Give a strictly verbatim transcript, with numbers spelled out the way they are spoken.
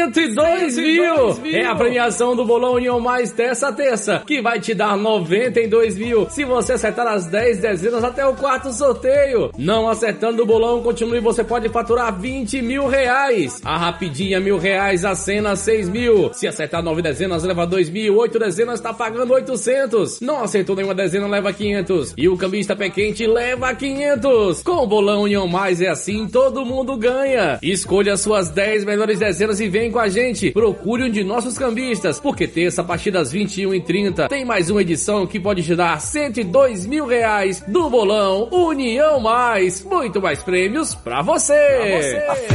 cento e dois mil. É a premiação do Bolão União Mais dessa terça, que vai te dar noventa e dois mil se você acertar as dez dezenas até o quarto sorteio. Não acertando o bolão, continue, você pode faturar vinte mil reais. A rapidinha mil reais, a cena seis mil. Se acertar nove dezenas, leva dois mil. Oito dezenas, tá pagando oitocentos. Não acertou nenhuma dezena, leva quinhentos. E o cambista pé quente leva quinhentos. Com o Bolão União Mais é assim, todo mundo ganha. Escolha suas dez melhores dezenas e vem com a gente. Procure um de nossos cambistas, porque terça, a partir das vinte e uma e trinta, tem mais uma edição que pode te dar cento e dois mil reais do Bolão União Mais. Muito mais prêmios pra você. Pra você.